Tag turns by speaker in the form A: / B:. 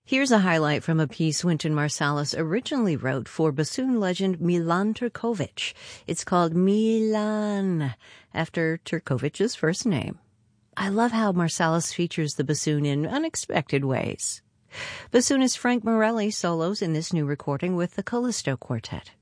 A: Here's a highlight from a piece Wynton Marsalis originally wrote for bassoon legend Milan Turkovic. It's called Milan, after Turkovic's first name. I love how Marsalis features the bassoon in unexpected ways. Bassoonist Frank Morelli solos in this new recording with the Callisto Quartet.